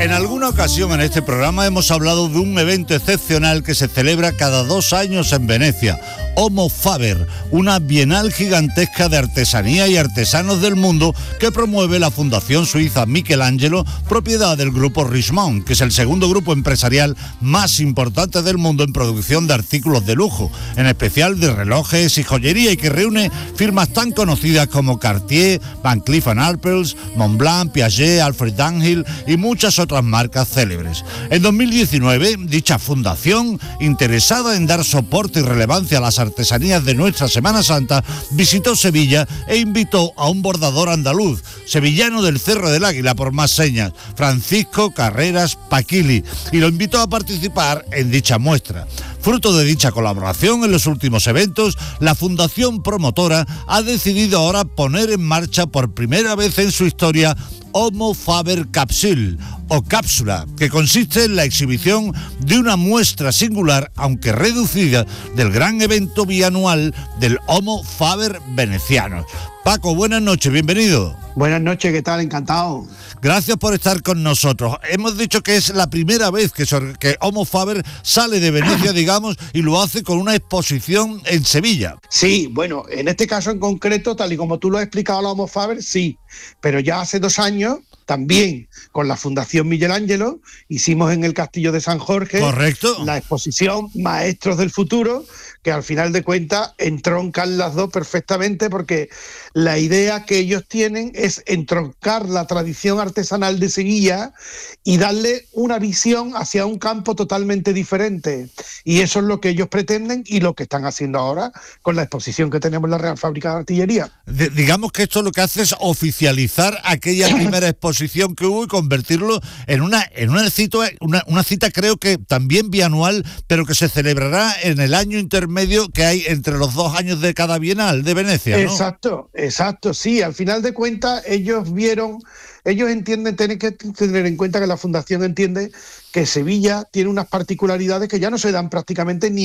En alguna ocasión en este programa hemos hablado de un evento excepcional que se celebra cada 2 años en Venecia, Homo Faber, una bienal gigantesca de artesanía y artesanos del mundo que promueve la Fundación Suiza Michelangelo, propiedad del grupo Richemont, que es el segundo grupo empresarial más importante del mundo en producción de artículos de lujo, en especial de relojes y joyería, y que reúne firmas tan conocidas como Cartier, Van Cleef & Arpels, Montblanc, Piaget, Alfred Dunhill y muchas otras marcas célebres. En 2019, dicha fundación, interesada en dar soporte y relevancia a las artesanías de nuestra Semana Santa, visitó Sevilla e invitó a un bordador andaluz, sevillano del Cerro del Águila por más señas, Francisco Carreras Paquili, y lo invitó a participar en dicha muestra. Fruto de dicha colaboración en los últimos eventos, la fundación promotora ha decidido ahora poner en marcha por primera vez en su historia Homo Faber Capsule, o cápsula, que consiste en la exhibición de una muestra singular, aunque reducida, del gran evento bianual del Homo Faber veneciano. Paco, buenas noches, bienvenido. Buenas noches, ¿qué tal? Encantado. Gracias por estar con nosotros. Hemos dicho que es la primera vez que Homo Faber sale de Venecia, digamos, y lo hace con una exposición en Sevilla. Sí, bueno, en este caso en concreto, tal y como tú lo has explicado, la Homo Faber, sí, pero ya hace 2 años, también con la Fundación Michelangelo, hicimos en el Castillo de San Jorge. Correcto. La exposición Maestros del Futuro, que al final de cuentas entroncan las dos perfectamente, porque la idea que ellos tienen es entroncar la tradición artesanal de Sevilla y darle una visión hacia un campo totalmente diferente. Y eso es lo que ellos pretenden y lo que están haciendo ahora con la exposición que tenemos en la Real Fábrica de Artillería. Digamos que esto lo que hace es oficializar aquella primera exposición que hubo y convertirlo en una cita, creo que también bianual, pero que se celebrará en el año intermedio que hay entre los 2 años de cada bienal de Venecia, ¿no? Exacto, sí. Al final de cuentas, ellos entienden, tienen que tener en cuenta que la Fundación entiende que Sevilla tiene unas particularidades que ya no se dan prácticamente ni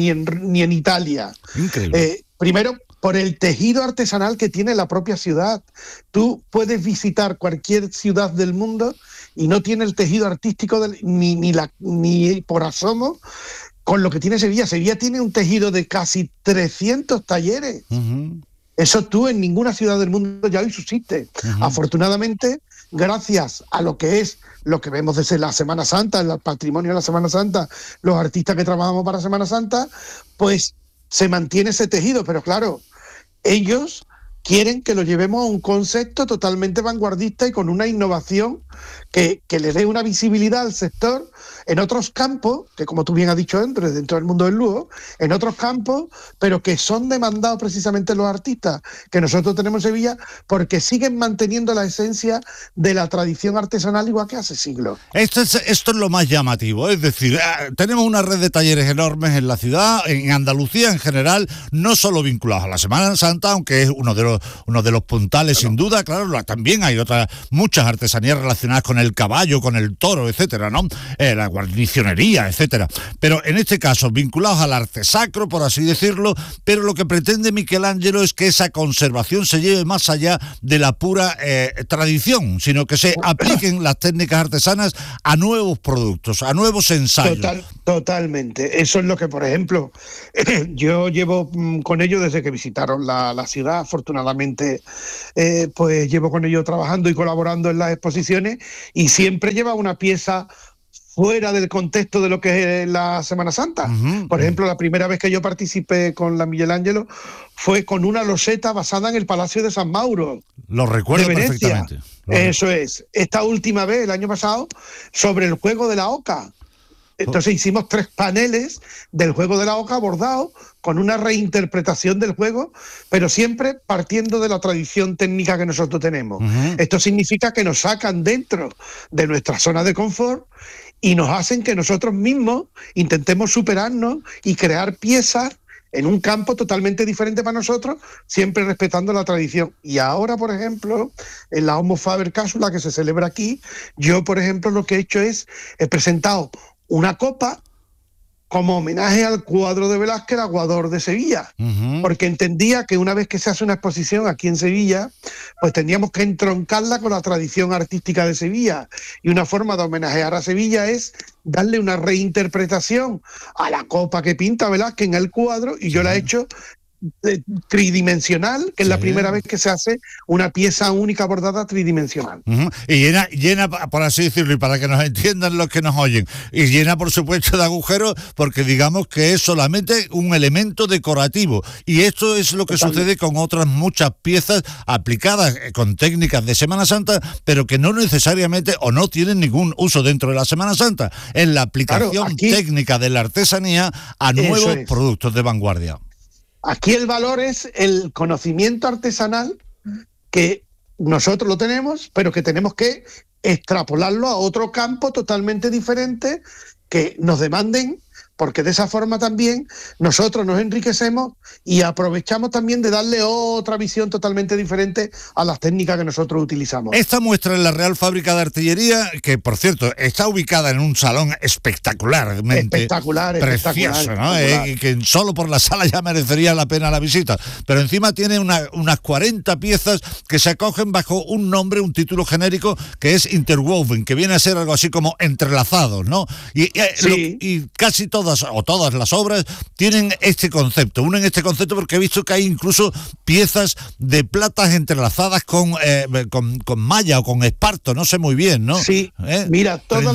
en Italia. Increíble. Primero, por el tejido artesanal que tiene la propia ciudad. Tú puedes visitar cualquier ciudad del mundo y no tiene el tejido artístico ni por asomo con lo que tiene Sevilla. Sevilla tiene un tejido de casi 300 talleres. Uh-huh. Eso tú en ninguna ciudad del mundo ya hoy subsiste. Uh-huh. Afortunadamente, gracias a lo que vemos desde la Semana Santa, el patrimonio de la Semana Santa, los artistas que trabajamos para Semana Santa, pues se mantiene ese tejido. Pero claro, ellos quieren que lo llevemos a un concepto totalmente vanguardista y con una innovación que le dé una visibilidad al sector en otros campos, que como tú bien has dicho dentro del mundo del lujo, en otros campos, pero que son demandados precisamente los artistas que nosotros tenemos en Sevilla, porque siguen manteniendo la esencia de la tradición artesanal igual que hace siglos. Esto es lo más llamativo, es decir, tenemos una red de talleres enormes en la ciudad, en Andalucía en general, no solo vinculados a la Semana Santa, aunque es uno de los puntales, sin duda. Claro, también hay muchas artesanías relacionadas con el caballo, con el toro, etcétera, ¿no? La guarnicionería, etcétera. Pero en este caso, vinculados al arte sacro, por así decirlo, pero lo que pretende Michelangelo es que esa conservación se lleve más allá de la pura tradición, sino que se apliquen las técnicas artesanas a nuevos productos, a nuevos ensayos. Totalmente. Eso es lo que, por ejemplo, yo llevo con ellos desde que visitaron la ciudad. Afortunadamente, pues llevo con ellos trabajando y colaborando en las exposiciones, y siempre lleva una pieza fuera del contexto de lo que es la Semana Santa. Uh-huh. Por ejemplo, la primera vez que yo participé con la Michelangelo fue con una loseta basada en el Palacio de San Mauro. Lo recuerdo perfectamente. Eso es. Esta última vez, el año pasado, sobre el juego de la oca. Entonces hicimos 3 paneles del juego de la oca bordados con una reinterpretación del juego, pero siempre partiendo de la tradición técnica que nosotros tenemos. Uh-huh. Esto significa que nos sacan dentro de nuestra zona de confort y nos hacen que nosotros mismos intentemos superarnos y crear piezas en un campo totalmente diferente para nosotros, siempre respetando la tradición. Y ahora, por ejemplo, en la Homo Faber Cápsula que se celebra aquí, yo, por ejemplo, lo que he hecho es, he presentado una copa como homenaje al cuadro de Velázquez, el Aguador de Sevilla, porque entendía que una vez que se hace una exposición aquí en Sevilla, pues tendríamos que entroncarla con la tradición artística de Sevilla, y una forma de homenajear a Sevilla es darle una reinterpretación a la copa que pinta Velázquez en el cuadro, y yo la he hecho tridimensional, que es la primera vez que se hace una pieza única bordada tridimensional. Y llena, por así decirlo, y para que nos entiendan los que nos oyen, y llena por supuesto de agujeros, porque digamos que es solamente un elemento decorativo, y esto es lo que sucede con otras muchas piezas aplicadas con técnicas de Semana Santa, pero que no necesariamente o no tienen ningún uso dentro de la Semana Santa, en la aplicación técnica de la artesanía a nuevos productos de vanguardia. Aquí el valor es el conocimiento artesanal, que nosotros lo tenemos, pero que tenemos que extrapolarlo a otro campo totalmente diferente, que nos demanden, porque de esa forma también nosotros nos enriquecemos y aprovechamos también de darle otra visión totalmente diferente a las técnicas que nosotros utilizamos. Esta muestra en la Real Fábrica de Artillería, que por cierto está ubicada en un salón espectacular, precioso, ¿no? Que solo por la sala ya merecería la pena la visita, pero encima tiene unas 40 piezas que se acogen bajo un nombre, un título genérico que es Interwoven, que viene a ser algo así como entrelazados, ¿no? Y casi todas las obras tienen este concepto, unen este concepto, porque he visto que hay incluso piezas de platas entrelazadas con malla o con esparto, no sé muy bien, ¿no? Sí, mira, todas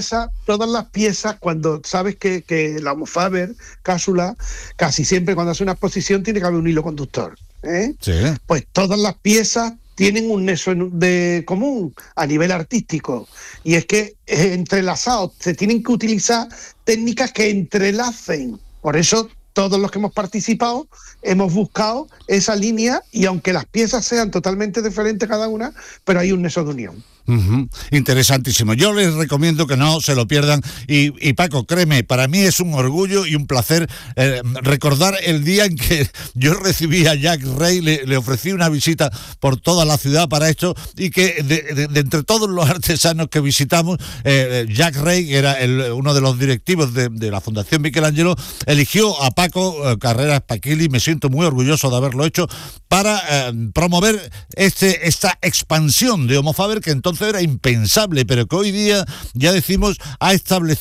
las piezas, cuando sabes que la Homofaber Cápsula, casi siempre cuando hace una exposición tiene que haber un hilo conductor, Sí. Pues todas las piezas tienen un nexo de común a nivel artístico, y es que entrelazados se tienen que utilizar técnicas que entrelacen. Por eso todos los que hemos participado hemos buscado esa línea, y aunque las piezas sean totalmente diferentes cada una, pero hay un nexo de unión. Interesantísimo. Yo les recomiendo que no se lo pierdan, y Paco, créeme, para mí es un orgullo y un placer recordar el día en que yo recibí a Jack Rey, le ofrecí una visita por toda la ciudad para esto, y que de entre todos los artesanos que visitamos, Jack Rey, que era uno de los directivos de la Fundación Michelangelo, eligió a Paco Carreras Paquili. Me siento muy orgulloso de haberlo hecho para promover esta expansión de Homofaber, que entonces era impensable, pero que hoy día ya decimos ha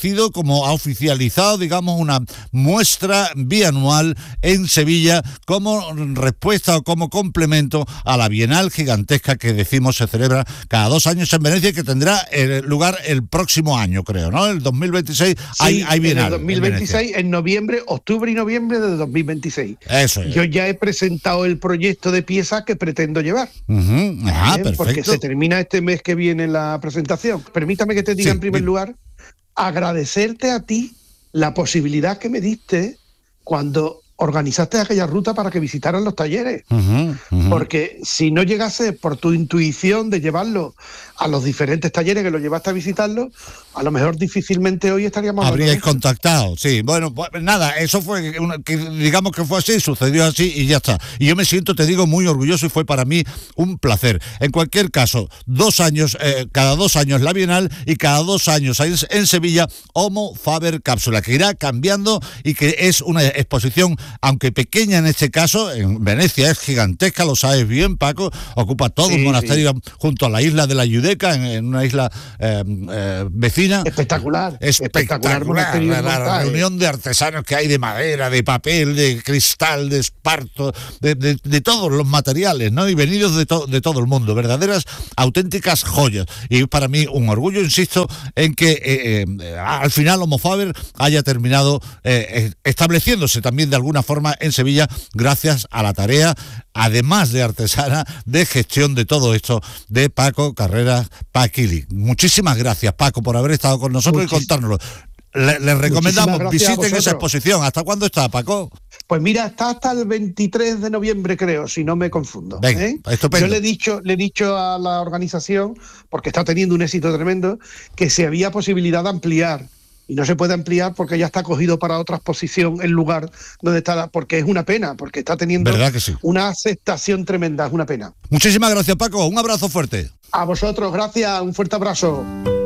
oficializado, digamos, una muestra bianual en Sevilla como respuesta o como complemento a la Bienal gigantesca que decimos se celebra cada 2 años en Venecia, y que tendrá lugar el próximo año, creo, ¿no? El 2026 hay Bienal. En el 2026, en noviembre, octubre y noviembre de 2026. Eso es. Yo ya he presentado el proyecto de piezas que pretendo llevar. Perfecto. Porque se termina este mes que viene la presentación. Permítame que te diga en primer lugar, agradecerte a ti la posibilidad que me diste cuando organizaste aquella ruta para que visitaran los talleres, porque si no llegase por tu intuición de llevarlo a los diferentes talleres que lo llevaste a visitarlo, a lo mejor difícilmente hoy estaríamos... Habríais contactado, sí. Bueno, pues nada, eso fue, digamos que fue así, sucedió así y ya está. Y yo me siento, te digo, muy orgulloso, y fue para mí un placer. En cualquier caso, 2 años, cada 2 años la Bienal, y cada 2 años en Sevilla, Homofaber Cápsula, que irá cambiando, y que es una exposición, aunque pequeña en este caso. En Venecia es gigantesca, lo sabes bien, Paco, ocupa todo un monasterio junto a la isla de la Yudeca, en una isla vecina. Espectacular. La reunión de artesanos que hay de madera, de papel, de cristal, de esparto, de todos los materiales, ¿no? Y venidos de todo el mundo, verdaderas, auténticas joyas. Y para mí un orgullo, insisto, en que al final Homofaber haya terminado estableciéndose también de alguna forma en Sevilla, gracias a la tarea, además de artesana, de gestión de todo esto de Paco Carreras Paquili. Muchísimas gracias, Paco, por haber estado con nosotros y contárnoslo. Les recomendamos, visiten esa exposición. ¿Hasta cuándo está, Paco? Pues mira, está hasta el 23 de noviembre, creo, si no me confundo. Venga, estupendo. Yo le he dicho a la organización, porque está teniendo un éxito tremendo, que si había posibilidad de ampliar. Y no se puede ampliar porque ya está cogido para otra exposición el lugar donde está, porque es una pena, porque está teniendo una aceptación tremenda, es una pena. Muchísimas gracias, Paco, un abrazo fuerte. A vosotros, gracias, un fuerte abrazo.